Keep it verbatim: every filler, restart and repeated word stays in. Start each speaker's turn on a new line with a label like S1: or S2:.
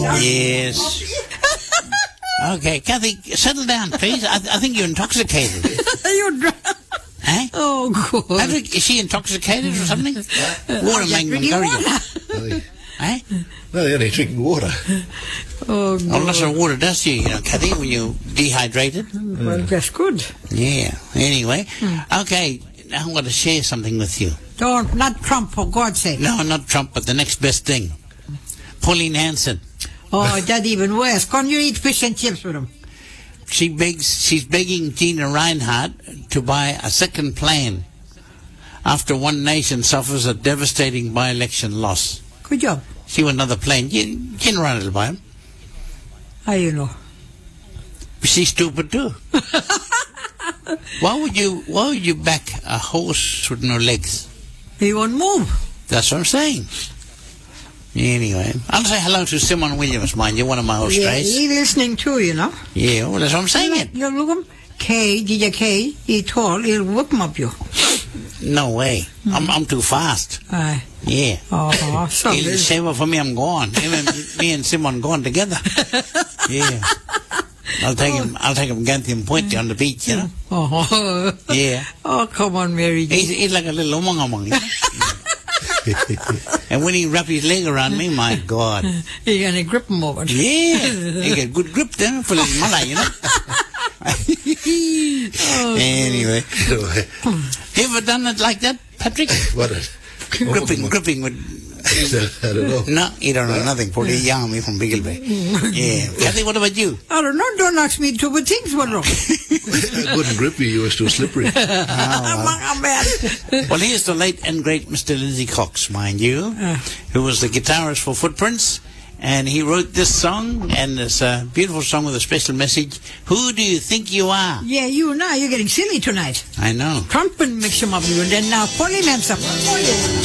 S1: Yes. Okay, Kathy, settle down, please. I, I think you're intoxicated.
S2: You're drunk.
S1: Eh?
S2: Oh, God.
S1: Patrick, is she intoxicated or something? Water
S2: just
S1: making
S2: drinking
S1: water. Eh?
S3: No, they're only drinking water.
S2: Oh, God.
S1: Well, lots of water does you, you know, Kathy, when you're dehydrated.
S2: Well, that's good.
S1: Yeah. Anyway, okay, now I'm going to share something with you.
S2: Don't, not Trump, for God's sake.
S1: No, not Trump, but the next best thing. Pauline Hanson.
S2: Oh, that's even worse. Can't you eat fish and chips with him?
S1: She begs, she's begging Gina Reinhardt to buy a second plane after one nation suffers a devastating by-election loss.
S2: Good job.
S1: She want another plane. Gina Reinhardt will buy him.
S2: How you know?
S1: She's stupid too. Why would you, why would you back a horse with no legs?
S2: He won't move.
S1: That's what I'm saying. Anyway, I'll say hello to Simon Williams, mind you, one of my old
S2: Yeah,
S1: strays.
S2: he's listening too, you know.
S1: Yeah, well, that's what I'm saying. It.
S2: You look him. K, D J K, he tall, he'll whoop him up you.
S1: No way.
S2: Mm.
S1: I'm I'm too fast.
S2: Aye.
S1: Yeah.
S2: Oh, so
S1: He'll
S2: good.
S1: save up for me, I'm gone. Him and, me and Simon gone together. Yeah. I'll take him, I'll take him Ganthian Point on the beach, you know.
S2: Oh,
S1: Yeah.
S2: oh, come on, Mary.
S1: He's, he's like a little umang-umang, you know? And when he wrapped his leg around me, my God.
S2: You're going to grip him over.
S1: Yeah. He got good grip then for his mother, you know.
S2: Oh,
S1: Anyway.
S3: Anyway,
S1: You ever done it like that, Patrick?
S3: what a...
S1: Gripping, gripping with...
S3: I don't know.
S1: No, you don't know nothing. Probably young me from Beagle Bay. Yeah. Kathy, what about you?
S2: I don't know. Don't ask me stupid things. What wrong?
S3: I couldn't grip you, you were too slippery.
S1: Oh, well.
S2: I'm bad.
S1: Well, here's the late and great Mister Lindsay Cox, mind you,
S2: Uh.
S1: who was the guitarist for Footprints, and he wrote this song, and it's a beautiful song with a special message. Who do you think you are?
S2: Yeah, you now, you're getting silly tonight.
S1: I know.
S2: Trump and mix him up with you, and then now Pauline and stuff.